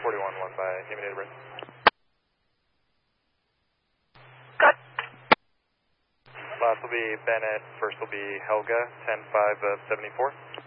41-1 by, give me data break. Cut. Last will be Bennett, first will be Helga, 10-5 of 74.